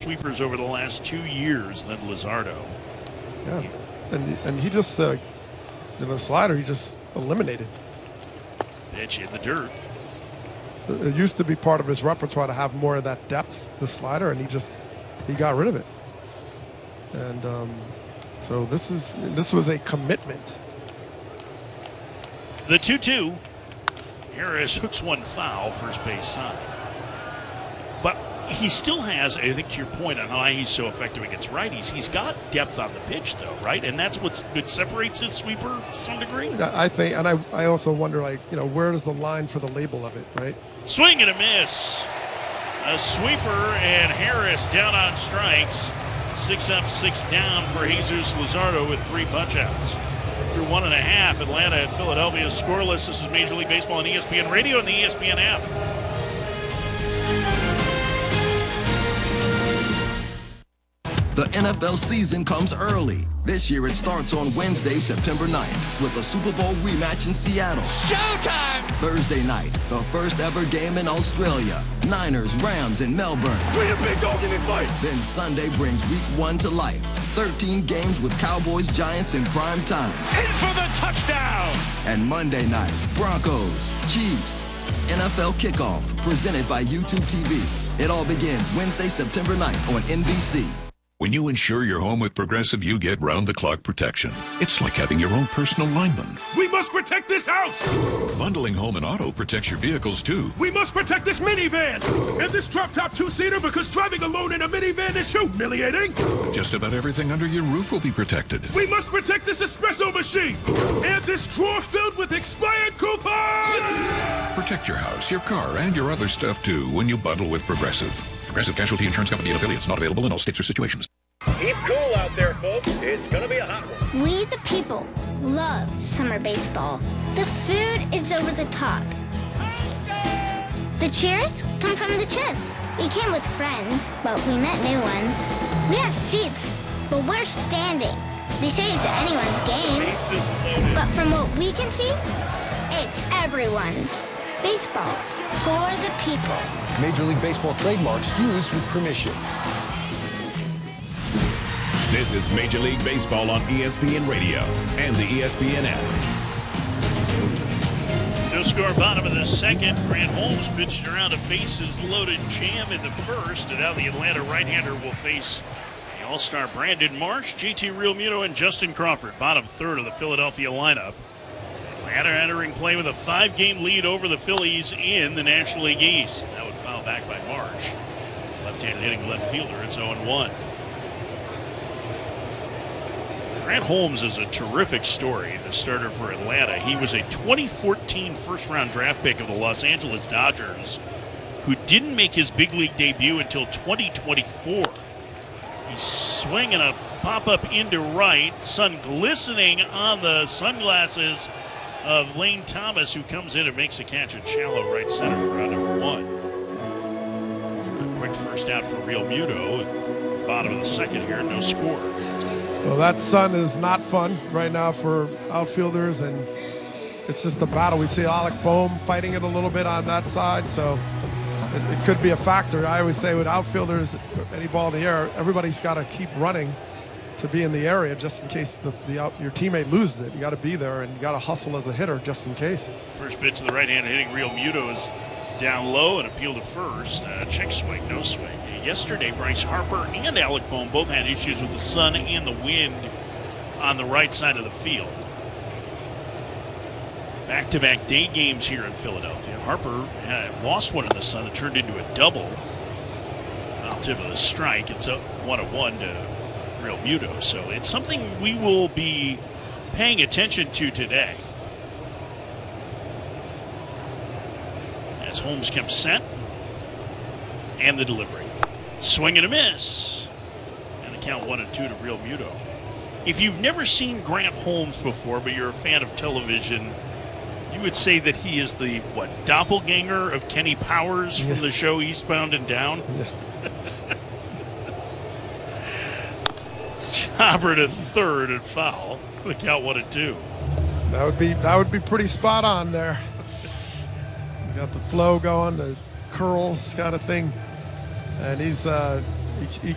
sweepers over the last 2 years than Luzardo. Yeah, and he just, in the slider, he just eliminated. Pitch in the dirt. It used to be part of his repertoire to have more of that depth, the slider, and he got rid of it. And so this was a commitment. The 2-2. Harris hooks one foul, first base side. But he still has, I think to your point on why he's so effective against righties, he's got depth on the pitch though, right? And that's what separates his sweeper to some degree? I think, and I also wonder, where does the line for the label of it, right? Swing and a miss. A sweeper and Harris down on strikes. 6 up, 6 down for Jesus Luzardo with 3 punch-outs. Through 1.5, Atlanta and Philadelphia scoreless. This is Major League Baseball on ESPN Radio and the ESPN app. The NFL season comes early. This year it starts on Wednesday, September 9th with the Super Bowl rematch in Seattle. Showtime! Thursday night, the first ever game in Australia. Niners, Rams in Melbourne. We're the big dog in this fight. Then Sunday brings week 1 to life. 13 games with Cowboys, Giants in prime time. In for the touchdown! And Monday night, Broncos, Chiefs. NFL kickoff presented by YouTube TV. It all begins Wednesday, September 9th on NBC. When you insure your home with Progressive, you get round-the-clock protection. It's like having your own personal lineman. We must protect this house! Bundling home and auto protects your vehicles, too. We must protect this minivan! And this drop-top 2-seater because driving alone in a minivan is humiliating! Just about everything under your roof will be protected. We must protect this espresso machine! And this drawer filled with expired coupons! Protect your house, your car, and your other stuff, too, when you bundle with Progressive. Progressive Casualty Insurance Company and affiliates, not available in all states or situations. Keep cool out there, folks. It's going to be a hot one. We, the people, love summer baseball. The food is over the top. The cheers come from the chest. We came with friends, but we met new ones. We have seats, but we're standing. They say it's anyone's game, but from what we can see, it's everyone's. Baseball for the people. Major League Baseball trademarks used with permission. This is Major League Baseball on ESPN Radio and the ESPN app. No score, bottom of the second. Grant Holmes pitched around a bases-loaded jam in the first, and now the Atlanta right-hander will face the all-star Brandon Marsh, JT Realmuto, and Justin Crawford. Bottom third of the Philadelphia lineup. Atlanta entering play with a 5-game lead over the Phillies in the National League East. That would foul back by Marsh. Left-handed hitting left fielder. It's 0-1. Grant Holmes is a terrific story, the starter for Atlanta. He was a 2014 first-round draft pick of the Los Angeles Dodgers who didn't make his big league debut until 2024. He's swinging a pop-up into right, sun glistening on the sunglasses of Lane Thomas, who comes in and makes a catch at shallow right center for out number 1. A quick first out for Realmuto. Bottom of the second here, no score. Well, that sun is not fun right now for outfielders, and it's just a battle. We see Alec Bohm fighting it a little bit on that side, so it could be a factor. I always say with outfielders, any ball in the air, everybody's got to keep running to be in the area just in case your teammate loses it. You got to be there, and you got to hustle as a hitter just in case. First pitch to the right-hand hitting Realmuto is down low and appeal to first. Check swing, no swing. Yesterday, Bryce Harper and Alec Bohm both had issues with the sun and the wind on the right side of the field. Back-to-back day games here in Philadelphia. Harper had lost one in the sun. It turned into a double. Foul tip of the strike. It's a 1-1 to Realmuto. So it's something we will be paying attention to today. As Holmes comes set. And the delivery. Swing and a miss. And the count 1-2 to Realmuto. If you've never seen Grant Holmes before, but you're a fan of television, you would say that he is the, doppelganger of Kenny Powers from the show Eastbound and Down? Yeah. Chopper to third and foul. The count 1-2. That would be pretty spot on there. You got the flow going, the curls kind of thing. And he